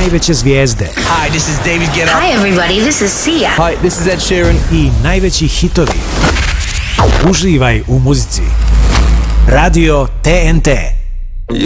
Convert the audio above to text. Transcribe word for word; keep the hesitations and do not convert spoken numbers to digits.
najveće zvijezde. Hi, this is David Guetta. Hi everybody, this is Sia. Hi, this is Ed Sheeran. I najveći hitovi. Uživaj u muzici. Radio T N T.